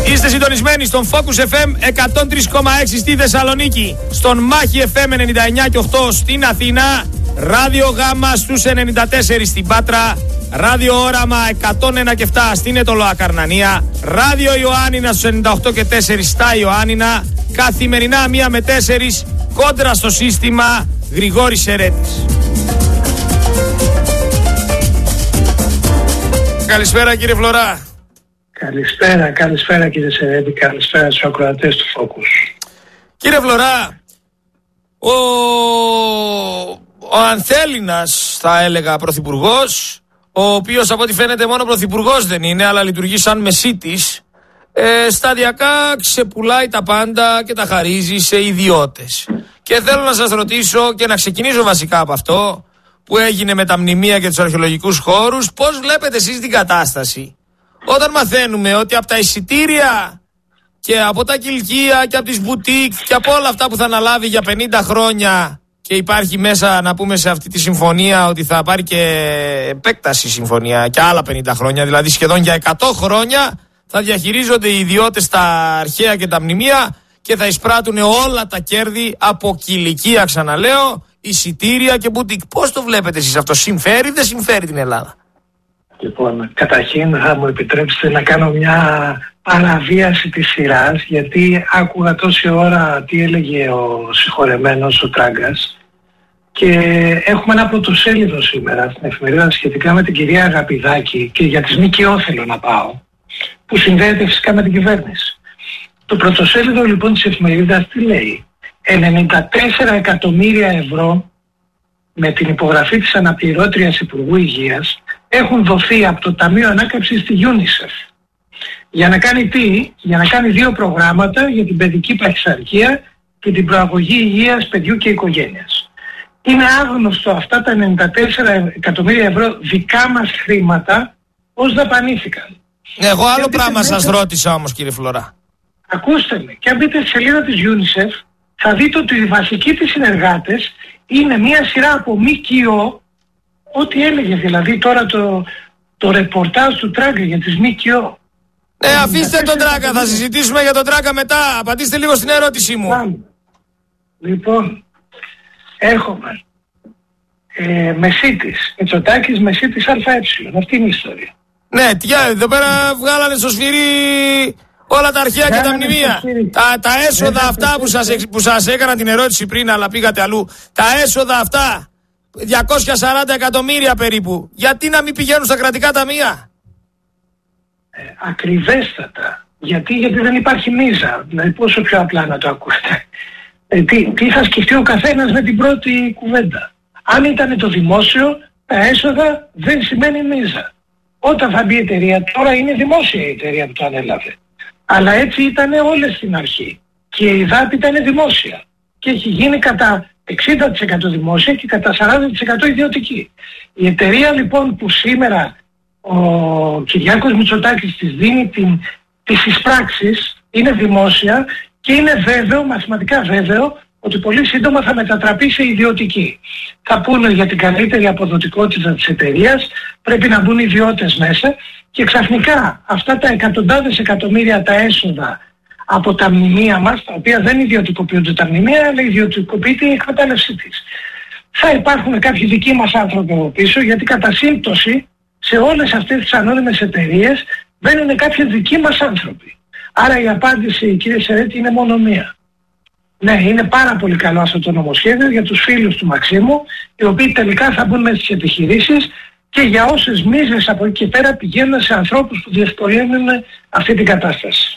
Είστε συντονισμένοι στον Focus FM 103,6 στη Θεσσαλονίκη, στον Μάχη FM 99,8 στην Αθήνα, Ράδιο Γάμα στους 94 στην Πάτρα, Ράδιο Όραμα 101,7 στην Ετωλοά Καρνανία, Ράδιο Ιωάννινα στους 98,4 στα Ιωάννινα, καθημερινά 1 με 4 κόντρα στο σύστημα Γρηγόρης Ερέτης. Καλησπέρα κύριε Φλωρά. Καλησπέρα κύριε Σερέτη, καλησπέρα στους ακροατές του Focus. Κύριε Φλωρά, ο Ανθέληνας θα έλεγα πρωθυπουργός, ο οποίος από ό,τι φαίνεται μόνο πρωθυπουργός δεν είναι, αλλά λειτουργεί σαν μεσίτης, σταδιακά ξεπουλάει τα πάντα και τα χαρίζει σε ιδιώτες. Και θέλω να σας ρωτήσω και να ξεκινήσω βασικά από αυτό που έγινε με τα μνημεία και τους αρχαιολογικούς χώρους, πώς βλέπετε εσείς την κατάσταση όταν μαθαίνουμε ότι από τα εισιτήρια και από τα κηλικεία και από τις μπουτίκ και από όλα αυτά που θα αναλάβει για 50 χρόνια, και υπάρχει μέσα να πούμε σε αυτή τη συμφωνία ότι θα πάρει και επέκταση συμφωνία και άλλα 50 χρόνια, δηλαδή σχεδόν για 100 χρόνια θα διαχειρίζονται οι ιδιώτες τα αρχαία και τα μνημεία και θα εισπράττουν όλα τα κέρδη από κηλικεία, ξαναλέω, εισιτήρια και μπουτίκ. Πώς το βλέπετε εσείς αυτό, συμφέρει, δεν συμφέρει την Ελλάδα? Λοιπόν, καταρχήν θα μου επιτρέψετε να κάνω μια παραβίαση της σειράς, γιατί άκουγα τόση ώρα τι έλεγε ο συγχωρεμένος, ο Τράγκας, και έχουμε ένα πρωτοσέλιδο σήμερα στην εφημερίδα σχετικά με την κυρία Αγαπηδάκη, και για τις ΜΚΟ θέλω να πάω, που συνδέεται φυσικά με την κυβέρνηση. Το πρωτοσέλιδο λοιπόν της εφημερίδας τι λέει? 94 εκατομμύρια ευρώ με την υπογραφή της αναπληρώτριας Υπουργού Υγείας έχουν δοθεί από το Ταμείο Ανάκαμψης στη UNICEF. Για να κάνει τι? Για να κάνει 2 προγράμματα για την παιδική παχυσαρκία και την προαγωγή υγείας παιδιού και οικογένειας. Είναι άγνωστο αυτά τα 94 εκατομμύρια ευρώ δικά μας χρήματα πώς δαπανήθηκαν. Εγώ άλλο πράγμα σας ρώτησα όμως κύριε Φλωρά. Ακούστε με, και αν μπείτε στη σελίδα της UNICEF θα δείτε ότι οι βασικοί της συνεργάτες είναι μια σειρά από ΜΚΟ, ό,τι έλεγε δηλαδή τώρα το ρεπορτάζ του Τράγκα για τις ΜΚΟ. Ναι, αφήστε τον Τράγκα, θα συζητήσουμε για τον Τράγκα μετά. Απαντήστε λίγο στην ερώτησή μου. Λοιπόν, έχουμε Μεσίτης, Μητσοτάκης, Μεσίτης ΑΕ. Αυτή είναι η ιστορία. Ναι, εδώ πέρα βγάλανε στο σφυρί όλα τα αρχαία και τα μνημεία. Τα έσοδα αυτά που σας έκανα την ερώτηση πριν, αλλά πήγατε αλλού. Τα έσοδα αυτά, 240 εκατομμύρια περίπου, γιατί να μην πηγαίνουν στα κρατικά ταμεία? Ακριβέστατα. Γιατί δεν υπάρχει μίζα. Δηλαδή πόσο πιο απλά να το ακούσετε. Τι θα σκεφτεί ο καθένας με την πρώτη κουβέντα? Αν ήταν το δημόσιο, τα έσοδα δεν σημαίνει μίζα. Όταν θα μπει η εταιρεία, τώρα είναι δημόσια η εταιρεία που το ανέλαβε. Αλλά έτσι ήταν όλες στην αρχή. Και η ΔΑΠ ήταν δημόσια. Και έχει γίνει κατά 60% δημόσια και κατά 40% ιδιωτική. Η εταιρεία λοιπόν που σήμερα ο Κυριάκος Μητσοτάκης της δίνει τις εισπράξεις είναι δημόσια και είναι βέβαιο, μαθηματικά βέβαιο, ότι πολύ σύντομα θα μετατραπεί σε ιδιωτική. Θα πούνε για την καλύτερη αποδοτικότητα της εταιρείας, πρέπει να μπουν ιδιώτες μέσα και ξαφνικά αυτά τα εκατοντάδες εκατομμύρια τα έσοδα από τα μνημεία μας, τα οποία δεν ιδιωτικοποιούνται τα μνημεία, αλλά ιδιωτικοποιείται η εκμετάλλευσή της. Θα υπάρχουν κάποιοι δικοί μας άνθρωποι από πίσω, γιατί κατά σύμπτωση σε όλες αυτές τις ανώνυμες εταιρείες μπαίνουν κάποιοι δικοί μας άνθρωποι. Άρα η απάντηση, κύριε Σερέτη, είναι μόνο μία. Ναι, είναι πάρα πολύ καλό αυτό το νομοσχέδιο για τους φίλους του Μαξίμου, οι οποίοι τελικά θα μπουν μέσα στις επιχειρήσεις και για όσες μίζες από εκεί και πέρα πηγαίνουν σε ανθρώπους που διευκολύνουν αυτή την κατάσταση.